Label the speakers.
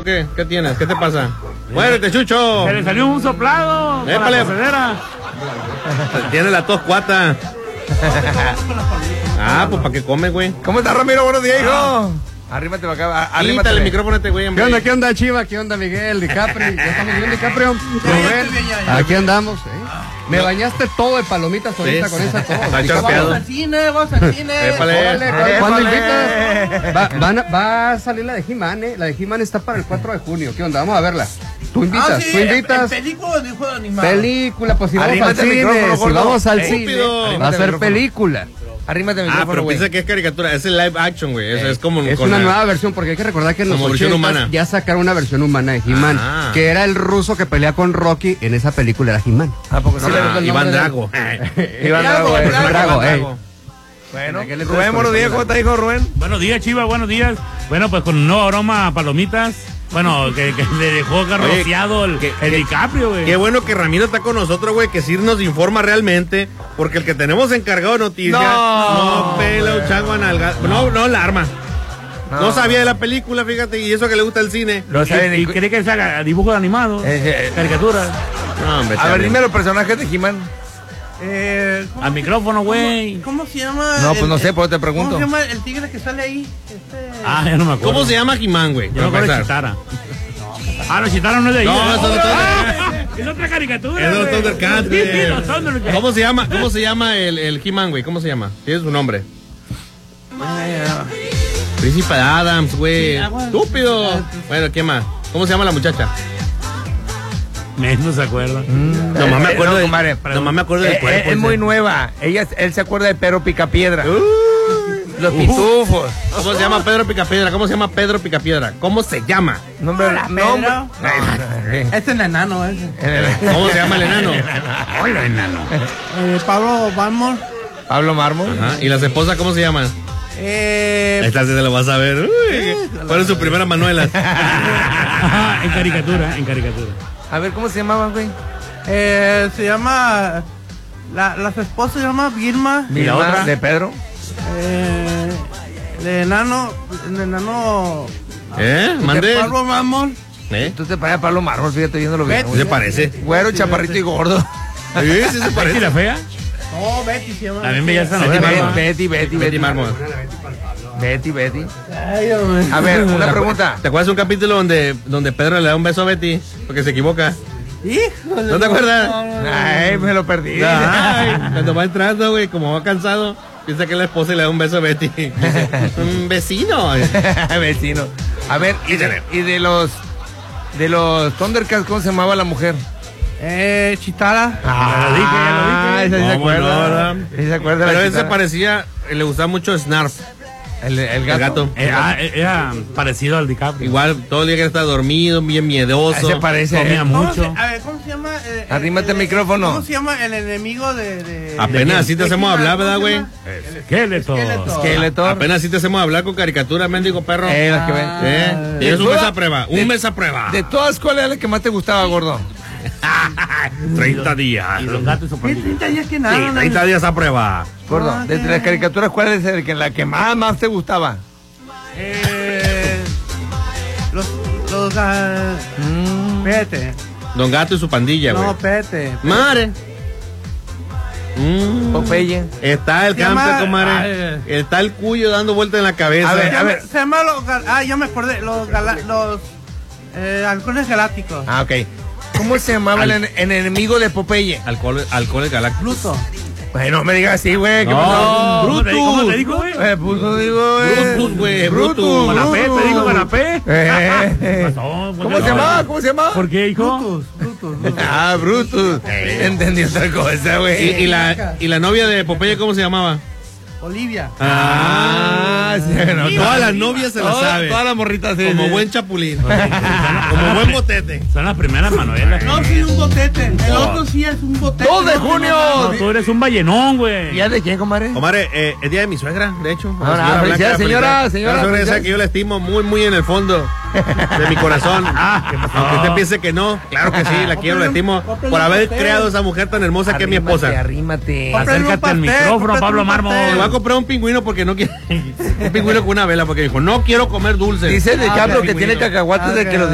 Speaker 1: ¿por qué? ¿Qué tienes? ¿Qué te pasa? ¡Muérete, Chucho!
Speaker 2: Se le salió un soplado.
Speaker 1: ¡Épale! Tiene la tos cuata. Pues ¿para qué come, güey?
Speaker 3: ¿Cómo estás, Ramiro? Buenos días, hijo. Arrímate para acá.
Speaker 1: Quítale el micrófono a este güey.
Speaker 4: ¿Qué onda, Chiva? ¿Qué onda, Miguel? DiCaprio. ¿Ya estamos bien, DiCaprio? Rubén, aquí andamos, Me bañaste todo de palomitas ahorita con esa todo.
Speaker 1: Vamos
Speaker 5: al cine, vamos al cine.
Speaker 4: ¿Cuándo invitas? Va a salir la de He-Man, La de He-Man está para el 4 de junio. ¿Qué onda? Vamos a verla. ¿Tú invitas?
Speaker 5: Sí,
Speaker 4: ¿Tú invitas?
Speaker 5: ¿Película o dibujo animado?
Speaker 4: Película, pues si vamos al cine. Si vamos al cine, va a ser película.
Speaker 3: Arrímate el micrófono,
Speaker 1: pero
Speaker 3: güey.
Speaker 1: piensa que es caricatura, es el live action, güey. Es como
Speaker 4: es una nueva versión, porque hay que recordar que en los 80 ya sacaron una versión humana de He-Man, que era el ruso que pelea con Rocky. En esa película era He-Man.
Speaker 1: Iván Drago.
Speaker 4: Iván Drago.
Speaker 3: Bueno, Rubén, buenos días. ¿Cómo está, hijo Rubén?
Speaker 2: Buenos días, Chiva, buenos días. Bueno, pues con un nuevo aroma a palomitas. Bueno, que le dejó rociado el DiCaprio, güey.
Speaker 1: Qué bueno que Ramiro está con nosotros, güey, que sí nos informa realmente, porque el que tenemos encargado de noticias no pela un chango a nalga. No la arma. No sabía de la película, fíjate, y eso que le gusta el cine.
Speaker 2: ¿Y cree que sea dibujos animados? Caricaturas.
Speaker 1: No, hombre,
Speaker 3: a ver, dime los personajes de He-Man.
Speaker 2: Al micrófono, güey.
Speaker 5: ¿Cómo se llama?
Speaker 3: No, pues no sé, pues te pregunto.
Speaker 5: ¿Cómo se llama el tigre que sale ahí?
Speaker 2: Ya no me acuerdo.
Speaker 1: ¿Cómo se llama He-Man, güey?
Speaker 2: Yo me acuerdo de Chitara. No, Chitara no es de ahí.
Speaker 1: No, eso
Speaker 2: es otra caricatura.
Speaker 1: Es los Thundercats, güey. ¿Cómo se llama el He-Man, güey? ¿Cómo se llama? Tiene su nombre. Príncipe Adams, güey. Estúpido. Bueno, ¿qué más? ¿Cómo se llama la muchacha?
Speaker 2: No se acuerda.
Speaker 1: Nomás me acuerdo del cuerpo.
Speaker 3: Es muy nueva. Él se acuerda de Pedro Picapiedra. Los pitufos.
Speaker 1: ¿Cómo se llama Pedro Picapiedra? ¿Cómo se llama Pedro Picapiedra? ¿Cómo se llama?
Speaker 3: Nombre.
Speaker 5: Este es el enano, ese.
Speaker 1: ¿Cómo se llama el enano?
Speaker 2: Hola, enano.
Speaker 5: Pablo Mármol.
Speaker 3: Pablo Mármol.
Speaker 1: Ajá. ¿Y las esposas cómo se llaman? Esta sí se la vas a ver. Uy, ¿cuál es su primera Manuela?
Speaker 2: En caricatura.
Speaker 3: A ver, ¿cómo se llamaban, güey?
Speaker 5: Se llama... Las esposas se llama Vilma.
Speaker 3: ¿Y la otra? ¿De Pedro?
Speaker 5: El enano...
Speaker 1: ¿Mande?
Speaker 5: Pablo Mármol.
Speaker 3: Tú te pareces a Pablo Mármol, fíjate viéndolo bien.
Speaker 1: ¿Qué se parece?
Speaker 3: Güero, chaparrito y gordo.
Speaker 1: Sí se parece.
Speaker 2: ¿Y la fea?
Speaker 5: No, Betty se llama.
Speaker 2: También veía esa
Speaker 3: Betty
Speaker 1: Mármol.
Speaker 3: Betty.
Speaker 5: Ay, Dios mío.
Speaker 3: A ver, una pregunta.
Speaker 1: ¿Te acuerdas de un capítulo donde Pedro le da un beso a Betty? Porque se equivoca.
Speaker 5: Híjole,
Speaker 1: ¿No te acuerdas?
Speaker 3: Ay, me lo perdí.
Speaker 1: Ay, cuando va entrando, güey, como va cansado, piensa que la esposa le da un beso a Betty. Un vecino.
Speaker 3: Vecino. A ver, y de los Thundercats, ¿cómo se llamaba la mujer?
Speaker 5: Chitara.
Speaker 2: Ya lo dije.
Speaker 3: Esa sí se acuerda.
Speaker 1: No,
Speaker 3: Sí se acuerda.
Speaker 1: pero
Speaker 3: la
Speaker 1: ese
Speaker 3: Chitara.
Speaker 1: parecía, le gustaba mucho Snarf.
Speaker 3: El gato.
Speaker 2: Era parecido al DiCaprio.
Speaker 1: Igual, todo el día que estaba dormido, bien miedoso.
Speaker 3: Se parece.
Speaker 2: Comía mucho.
Speaker 5: ¿Cómo se llama?
Speaker 3: Arrímate el micrófono.
Speaker 5: ¿Cómo se llama el enemigo de...
Speaker 1: Apenas así te hacemos hablar, ¿verdad, güey?
Speaker 3: Skeletor.
Speaker 1: Apenas así te hacemos hablar con caricatura, mendigo perro.
Speaker 3: Las que ven.
Speaker 1: Tienes un mes a prueba. Un mes a prueba.
Speaker 3: De todas, ¿cuál era la que más te gustaba, gordo?
Speaker 1: 30 días.
Speaker 2: Y los gatos son
Speaker 5: ¿Qué 30 días que
Speaker 1: Sí,
Speaker 5: nada?
Speaker 1: 30 días a prueba.
Speaker 3: Gordo, desde las caricaturas, ¿cuál es la que más te gustaba?
Speaker 5: Pete.
Speaker 1: Don Gato y su pandilla, güey.
Speaker 5: No, Pete.
Speaker 1: Madre.
Speaker 3: Popeye.
Speaker 1: Está el
Speaker 5: Se llama-
Speaker 1: campe, comadre. Está el cuyo dando vueltas en la cabeza.
Speaker 3: A ver.
Speaker 5: Se llama ya me acordé. Los halcones galácticos.
Speaker 3: Ok. ¿Cómo se llamaba el enemigo de Popeye?
Speaker 1: Alcohol galáctico.
Speaker 5: Pluto.
Speaker 3: Bueno, no me digas así, güey. ¿Qué
Speaker 1: No.
Speaker 3: pasó?
Speaker 2: ¿Cómo te dijo, güey?
Speaker 3: Puso, digo,
Speaker 1: Brutus, güey. Brutus.
Speaker 2: Manapé, te digo Manapé.
Speaker 3: ¿Cómo se llamaba? ¿Cómo se llamaba?
Speaker 2: ¿Por qué, hijo?
Speaker 5: Brutus.
Speaker 3: Ah, Brutus. Entendí otra cosa, güey.
Speaker 1: Y la novia de Popeye, ¿cómo se llamaba?
Speaker 5: Olivia.
Speaker 3: Sí, no,
Speaker 1: Todas las novias se las sabe.
Speaker 3: Todas las morritas, sí.
Speaker 1: Como buen chapulín. Como buen botete.
Speaker 2: Son las primeras Manuelas.
Speaker 5: No, sí, un botete. El otro sí es un botete.
Speaker 3: 2 de junio.
Speaker 2: No, tú eres un ballenón, güey.
Speaker 3: ¿Y es de quién, comadre?
Speaker 1: Comadre, es día de mi suegra, de hecho.
Speaker 3: Ahora, felicidades, señora.
Speaker 1: La suegra esa que yo la estimo muy en el fondo de mi corazón. Aunque usted piense que no, claro que sí, la quiero, la estimo por haber creado esa mujer tan hermosa que es mi esposa.
Speaker 3: Arrímate.
Speaker 2: Acércate al micrófono, Pablo Mármol.
Speaker 1: Le voy a comprar un pingüino porque no quiere. Un pingüino con una vela porque dijo, no quiero comer dulce.
Speaker 3: Dice de Cabro que
Speaker 1: pingüino.
Speaker 3: tiene cacahuates de que los